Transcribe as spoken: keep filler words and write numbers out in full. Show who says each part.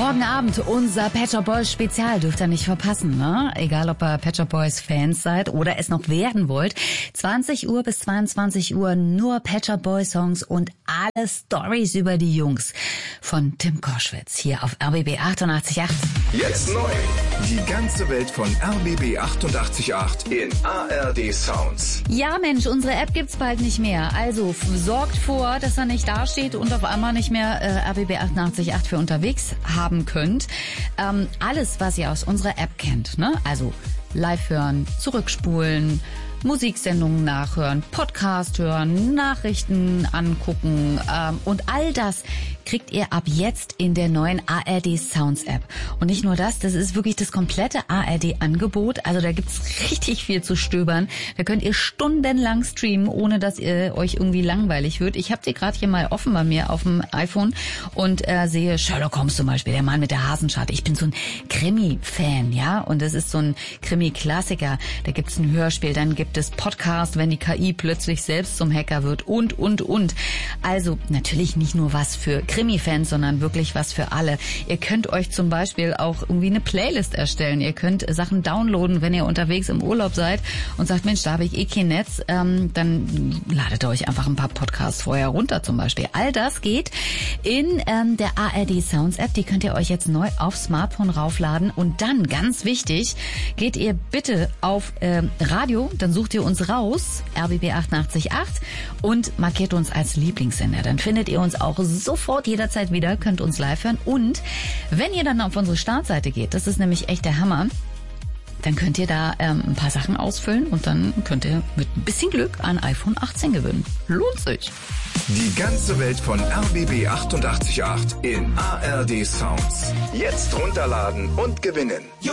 Speaker 1: Morgen Abend unser Pet Shop Boys Spezial dürft ihr nicht verpassen, ne? Egal, ob ihr Pet Shop Boys Fans seid oder es noch werden wollt. zwanzig Uhr bis zweiundzwanzig Uhr nur Pet Shop Boys Songs und alle Stories über die Jungs von Tim Koschwitz hier auf R B B achtundachtzig Komma acht.
Speaker 2: Jetzt neu. Die ganze Welt von R B B achtundachtzig Komma acht in A R D Sounds.
Speaker 1: Ja Mensch, unsere App gibt's bald nicht mehr. Also f- sorgt vor, dass er nicht dasteht und auf einmal nicht mehr äh, R B B achtundachtzig Komma acht für unterwegs haben könnt. Ähm, alles, was ihr aus unserer App kennt, ne? Also live hören, zurückspulen, Musiksendungen nachhören, Podcast hören, Nachrichten angucken ähm, und all das kriegt ihr ab jetzt in der neuen A R D Sounds App. Und nicht nur das, das ist wirklich das komplette A R D Angebot. Also da gibt's richtig viel zu stöbern. Da könnt ihr stundenlang streamen, ohne dass ihr euch irgendwie langweilig wird. Ich habe die gerade hier mal offen bei mir auf dem iPhone und äh, sehe Sherlock Holmes zum Beispiel, der Mann mit der Hasenscharte. Ich bin so ein Krimi-Fan, ja, und das ist so ein Krimi-Klassiker. Da gibt's ein Hörspiel, dann gibt es Podcast, wenn die K I plötzlich selbst zum Hacker wird und, und, und. Also natürlich nicht nur was für Krimi-Fans, sondern wirklich was für alle. Ihr könnt euch zum Beispiel auch irgendwie eine Playlist erstellen. Ihr könnt Sachen downloaden, wenn ihr unterwegs im Urlaub seid und sagt, Mensch, da habe ich eh kein Netz. Ähm, dann ladet ihr euch einfach ein paar Podcasts vorher runter zum Beispiel. All das geht in ähm, der A R D Sounds App. Die könnt ihr euch jetzt neu aufs Smartphone raufladen. Und dann, ganz wichtig, geht ihr bitte auf ähm, Radio, dann sucht ihr uns raus, R B B achtundachtzig Komma acht, und markiert uns als Lieblingssender. Dann findet ihr uns auch sofort jederzeit wieder, könnt uns live hören. Und wenn ihr dann auf unsere Startseite geht, das ist nämlich echt der Hammer, dann könnt ihr da ähm, ein paar Sachen ausfüllen und dann könnt ihr mit ein bisschen Glück ein iPhone achtzehn gewinnen. Lohnt sich.
Speaker 2: Die ganze Welt von R B B achtundachtzig Komma acht in A R D Sounds. Jetzt runterladen und gewinnen.